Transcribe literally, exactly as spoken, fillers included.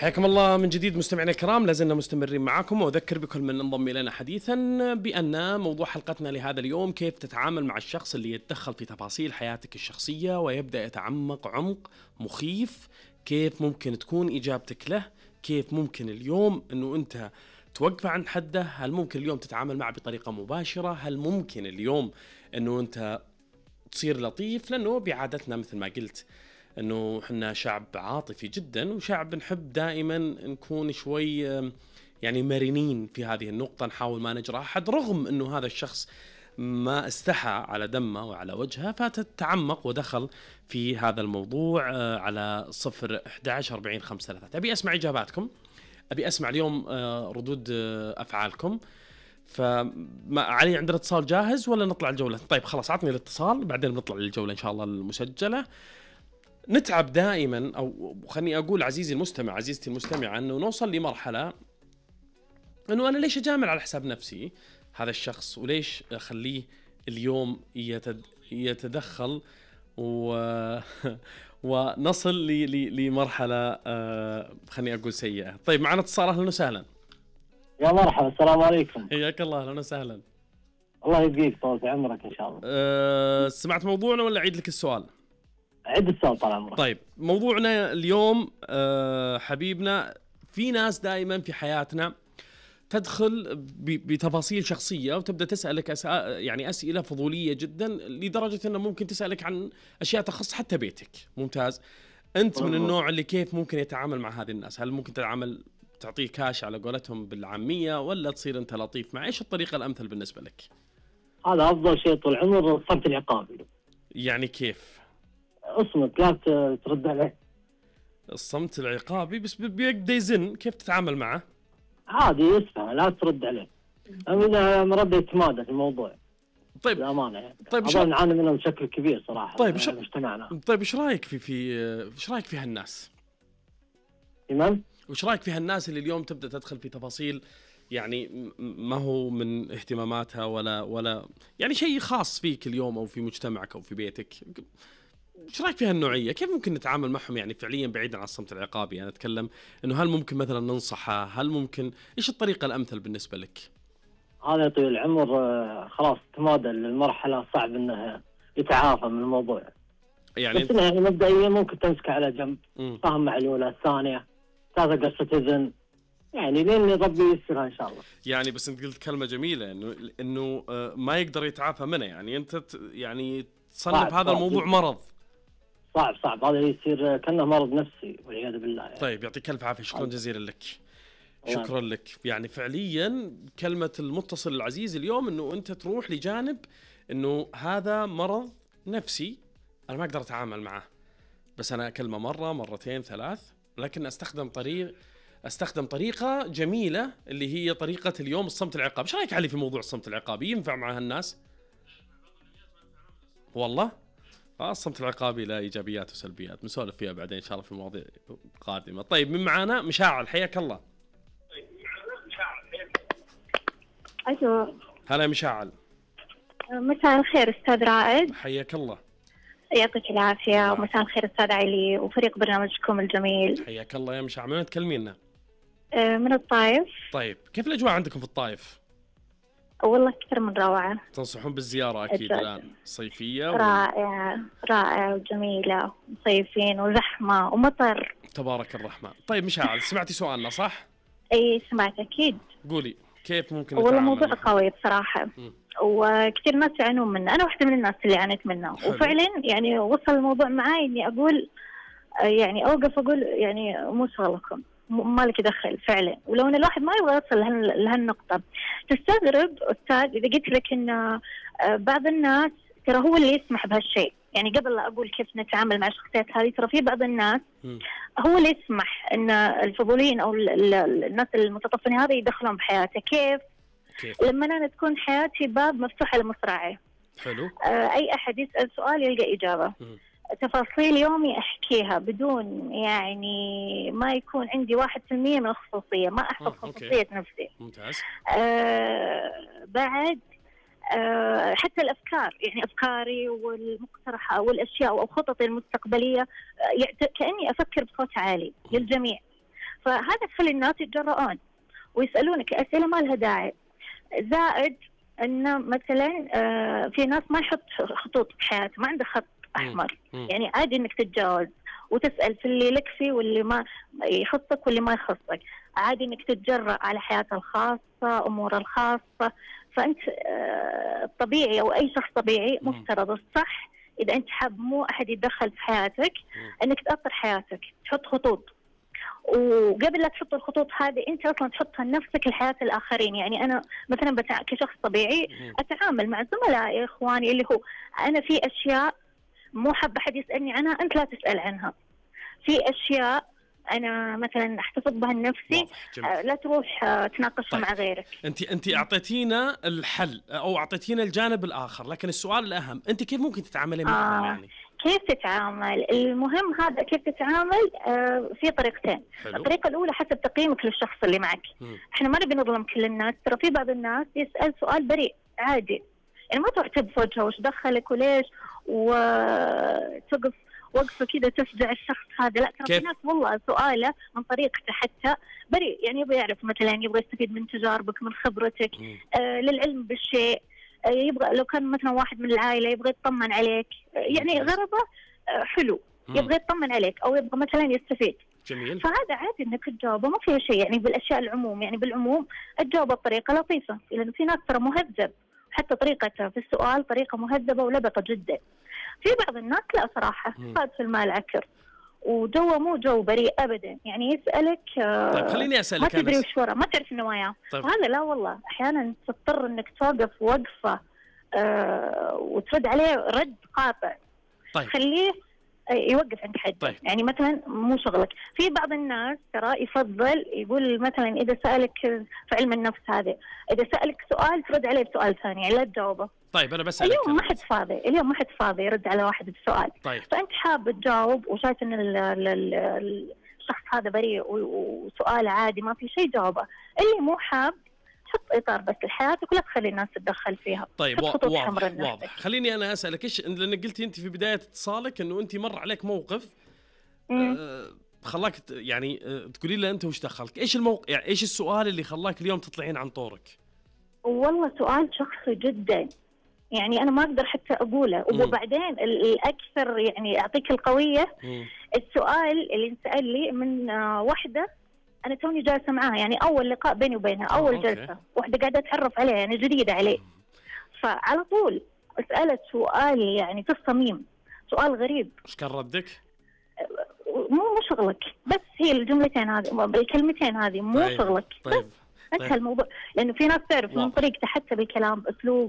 حياكم الله من جديد مستمعينا الكرام، لازلنا مستمرين معكم، وأذكر بكل من انضم إلينا حديثا بأن موضوع حلقتنا لهذا اليوم كيف تتعامل مع الشخص اللي يتدخل في تفاصيل حياتك الشخصية ويبدأ يتعمق عمق مخيف. كيف ممكن تكون إجابتك له؟ كيف ممكن اليوم أنه أنت توقف عن حده؟ هل ممكن اليوم تتعامل معه بطريقة مباشرة؟ هل ممكن اليوم أنه أنت تصير لطيف؟ لأنه بعادتنا مثل ما قلت انه احنا شعب عاطفي جدا، وشعب نحب دائما نكون شوي يعني مرنين في هذه النقطة، نحاول ما نجرح احد رغم انه هذا الشخص ما استحى على دمه وعلى وجهه فتتعمق ودخل في هذا الموضوع. على صفر احد عشر أربعين خمسة ثلاثة ابي اسمع اجاباتكم، ابي اسمع اليوم ردود افعالكم. فما علي، عندنا اتصال جاهز ولا نطلع الجولة؟ طيب خلاص عطني الاتصال بعدين بنطلع للجولة ان شاء الله المسجلة. نتعب دائما، او خلني اقول عزيزي المستمع عزيزتي المستمعة، انه نوصل لمرحلة انه انا ليش اجامل على حساب نفسي هذا الشخص، وليش اخليه اليوم يتد... يتدخل و... ونصل ل... ل... لمرحلة آه... خلني اقول سيئة. طيب معنا اتصال، اهلا وسهلا. يا مرحبا، السلام عليكم. حياك الله، اهلا وسهلا. الله يبقيك طول عمرك ان شاء الله. أه... سمعت موضوعنا ولا اعيد لك السؤال؟ عد السؤال طال عمرك. طيب موضوعنا اليوم أه حبيبنا، في ناس دائما في حياتنا تدخل بتفاصيل شخصية وتبدأ تسألك أس... يعني أسئلة فضولية جدا، لدرجة أنه ممكن تسألك عن أشياء تخص حتى بيتك. ممتاز. أنت من النوع اللي كيف ممكن يتعامل مع هذه الناس؟ هل ممكن تتعامل تعطيه كاش على قولتهم بالعامية، ولا تصير أنت لطيف مع؟ إيش الطريقة الأمثل بالنسبة لك؟ هذا أفضل شيء طول عمر، الصمت العقابي. يعني كيف؟ اصمت، لا ترد عليه. الصمت العقابي بس بيقدر يزن، كيف تتعامل معه؟ عادي يسمع، لا ترد عليه. أنا مرد يتمادى في الموضوع. طيب بالأمانة يعني. طيب أظن نعاني منه بشكل كبير صراحة. طيب ايش مجتمعنا. طيب ايش رايك في في ايش رايك في هالناس؟ تمام؟ وش رايك في هالناس اللي اليوم تبدا تدخل في تفاصيل يعني ما هو من اهتماماتها ولا ولا يعني شيء خاص فيك اليوم او في مجتمعك او في بيتك؟ ايش رايك في هالنوعيه؟ كيف ممكن نتعامل معهم يعني فعليا بعيدا عن الصمت العقابي؟ انا اتكلم انه هل ممكن مثلا ننصحه؟ هل ممكن ايش الطريقه الامثل بالنسبه لك؟ هذا طويل العمر خلاص تمادى للمرحله، صعب انه يتعافى من الموضوع. يعني بس انه يعني مبدئيا ممكن تمسك على جنب، فهم معلوله الثانيه، ثالثه قصه اذن، يعني لين ربي ييسرها ان شاء الله. يعني بس انت قلت كلمه جميله انه انه ما يقدر يتعافى منه، يعني انت يعني تصنف هذا الموضوع مرض. صعب صعب هذا يصير كأنه مرض نفسي والعياذ بالله يعني. طيب يعطيك الف عافيه، شكرا جزيلا لك. شكرا لك. يعني فعليا كلمة المتصل العزيز اليوم انه انت تروح لجانب انه هذا مرض نفسي انا ما اقدر اتعامل معه، بس انا اكلمه مرة مرتين ثلاث، لكن استخدم طريق استخدم طريقة جميلة اللي هي طريقة اليوم الصمت العقابي. ايش رايك علي في موضوع الصمت العقابي؟ ينفع مع هالناس؟ والله آه الصمت العقابي له ايجابيات وسلبيات، نسولف فيها بعدين ان شاء الله في مواضيع قادمة. طيب من معانا مشاعل، حياك الله. أيوة. هلا مشاعل. مساء الخير أستاذ رائد. حياك الله. يعطيك العافية. ومساء الخير أستاذ علي وفريق برنامجكم الجميل. حياك الله يا مشاعل. من وين تكلمينا؟ من الطائف. طيب كيف الأجواء عندكم في الطائف؟ والله أكثر من روعة. تنصحون بالزيارة أكيد الآن صيفية و... رائعة رائعة وجميلة، صيفين وزحمة ومطر. تبارك الرحمن. طيب مشاعل سمعتي سؤالنا صح؟ أي سمعت أكيد. قولي كيف ممكن والله موضوع قوي بصراحة. م. وكثير ناس يعانون منه، أنا واحدة من الناس اللي عانيت منه. حلو. وفعلا يعني وصل الموضوع معي إني أقول يعني أوقف أقول يعني مو شغلكم، ما لك دخل فعلا. ولو ان الواحد ما يبغى يوصل لهالنقطه تستغرب استاذ اذا قلت لك ان بعض الناس ترى هو اللي يسمح بهالشيء. يعني قبل لا اقول كيف نتعامل مع الشخصيات هذه، ترى في بعض الناس م. هو اللي يسمح ان الفضوليين او الناس المتطفلين هذا يدخلون بحياته. كيف؟ كيف؟ لما انا تكون حياتي باب مفتوح لمصراعي. حلو. آه اي احد يسال سؤال يلقى اجابه. م. تفاصيل يومي أحكيها بدون يعني ما يكون عندي واحد في المية من الخصوصية، ما أحفظ خصوصية نفسي. ممتاز. آه بعد آه حتى الأفكار، يعني أفكاري والمقترحة والأشياء أو خططي المستقبلية آه كأني أفكر بصوت عالي للجميع. فهذا يخلي الناس يتجرؤون ويسألونك أسئلة ما لها داعي. زائد أنه مثلا آه في ناس ما يحط خطوط بحياته، ما عنده خط أحمر. م. يعني عادي أنك تتجاوز وتسأل في اللي لك فيه واللي ما يخصك واللي ما يخصك. عادي أنك تتجرأ على حياته الخاصة، أموره الخاصة. فأنت آه طبيعي، أو أي شخص طبيعي مفترض الصح إذا أنت حاب مو أحد يتدخل في حياتك أنك تأطر حياتك، تحط خطوط. وقبل لا تحط الخطوط هذه أنت أصلا تحطها لنفسك لحياة الآخرين. يعني أنا مثلا بتع... كشخص طبيعي أتعامل مع زملائي إخواني اللي هو أنا في أشياء مو حابة أحد يسألني عنها، أنت لا تسأل عنها. في أشياء أنا مثلا أحتفظ بها لنفسي، آه لا تروح آه تناقشها طيب. مع غيرك. أنت أنت أعطيتينا الحل أو أعطيتينا الجانب الآخر، لكن السؤال الأهم أنت كيف ممكن تتعاملي معهم؟ آه يعني كيف تتعامل؟ المهم هذا كيف تتعامل آه في طريقتين. حلو. الطريقة الأولى حسب تقييمك للشخص اللي معك. م. إحنا ما نبي نظلم كل الناس، ترى في بعض الناس يسأل سؤال بريء عادي، يعني ما تعتب في وجهه وش دخلك وليش وتقف وقفه كذا تفجع الشخص هذا. لا ترى في ناس والله سؤاله من طريقته حتى بريء، يعني يبغى يعرف مثلا، يبغى يستفيد من تجاربك من خبرتك آه للعلم بالشيء، آه يبغى لو كان مثلا واحد من العائله يبغى يطمن عليك، آه يعني غرضه آه حلو، يبغى يطمن عليك او يبغى مثلا يستفيد. جميل. فهذا عادي انك تجاوبه، ما فيها شيء يعني بالاشياء العموم، يعني بالعموم تجاوبه بطريقه لطيفه، لانه في ناس ترى مهذب، حتى طريقته في السؤال طريقه مهذبه ولبقه جدا. في بعض الناس لا صراحه صاد في المال عكر وجوه مو جو بريء ابدا، يعني يسالك طيب خليني اسالك، ما تدري وش ورا، ما تعرف نواياه. طيب. هذا لا والله احيانا تضطر انك توقف وقفه أه وترد عليه رد قاطع. طيب. خليه يوقف عند حد. طيب. يعني مثلا مو شغلك. في بعض الناس ترى يفضل يقول مثلا اذا سالك في علم النفس هذا، اذا سالك سؤال ترد عليه بسؤال ثاني، يعني لا تجاوبه. طيب انا بسالك، اليوم ما حد فاضي، اليوم ما حد فاضي يرد على واحد بسؤال. طيب. فانت حاب تجاوب وشايف ان ال ال ال الشخص هذا بريء وسؤال عادي ما في شيء، جاوبه. اللي مو حاب حط اطار بس لحياتك ولا تخلي الناس تتدخل فيها. طيب واضح واضح. خليني انا اسالك، ايش لانك قلتي انت في بدايه اتصالك انه انت مر عليك موقف آه خلاك يعني آه تقولي له انت وش دخلك، ايش الموقف يعني ايش السؤال اللي خلاك اليوم تطلعين عن طورك؟ والله سؤال شخصي جدا، يعني انا ما اقدر حتى اقوله. مم. وبعدين الاكثر يعني اعطيك القويه، مم. السؤال اللي انسال لي من آه واحده أنا توني جالسة معاها، يعني أول لقاء بيني وبينها، أول أوه جلسة، واحدة قاعدة أتعرف عليها يعني جديدة عليه. فعلى طول سألت سؤال يعني في الصميم، سؤال غريب. إيش كان ردك؟ مو مو شغلك، بس هي الجملتين هذه الكلمتين هذه مو طيب. شغلك. طيب. بس طيب. انتهى الموضوع، لأنه في ناس تعرف من طريقته حتى بالكلام بأسلوب